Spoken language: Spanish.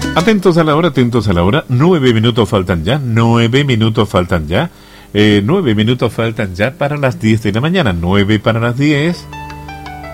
Atentos a la hora, atentos a la hora. 9 minutos faltan ya, 9 minutos faltan ya. 9 minutos faltan ya para las 10 de la mañana, 9 para las 10.